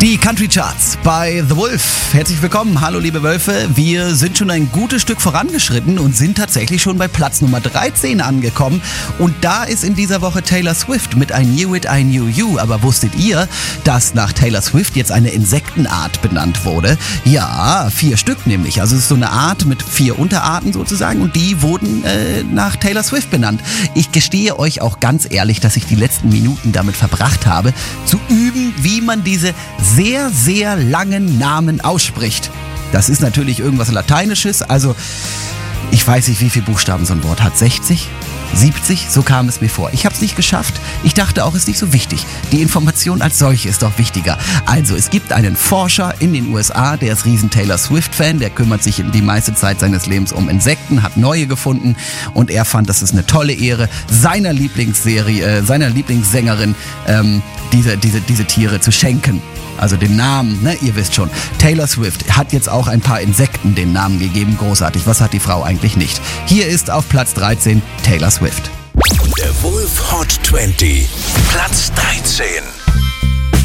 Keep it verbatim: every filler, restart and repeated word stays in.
Die Country Charts bei The Wolf. Herzlich willkommen. Hallo liebe Wölfe. Wir sind schon ein gutes Stück vorangeschritten und sind tatsächlich schon bei Platz Nummer dreizehn angekommen. Und da ist in dieser Woche Taylor Swift mit I Knew It, I Knew You. Aber wusstet ihr, dass nach Taylor Swift jetzt eine Insektenart benannt wurde? Ja, vier Stück nämlich. Also es ist so eine Art mit vier Unterarten sozusagen und die wurden äh, nach Taylor Swift benannt. Ich gestehe euch auch ganz ehrlich, dass ich die letzten Minuten damit verbracht habe, zu üben, wie man diese sehr, sehr langen Namen ausspricht. Das ist natürlich irgendwas Lateinisches, also ich weiß nicht, wie viele Buchstaben so ein Wort hat. sechzig? siebzig? So kam es mir vor. Ich habe es nicht geschafft. Ich dachte auch, es ist nicht so wichtig. Die Information als solche ist doch wichtiger. Also, es gibt einen Forscher in den U S A, der ist riesen Taylor Swift-Fan, der kümmert sich die meiste Zeit seines Lebens um Insekten, hat neue gefunden und er fand, das ist eine tolle Ehre, seiner Lieblingsserie, äh, seiner Lieblingssängerin ähm, diese, diese, diese Tiere zu schenken. Also den Namen, ne, ihr wisst schon. Taylor Swift hat jetzt auch ein paar Insekten den Namen gegeben. Großartig. Was hat die Frau eigentlich nicht? Hier ist auf Platz dreizehn Taylor Swift. Der Wolf Hot zwanzig, Platz dreizehn.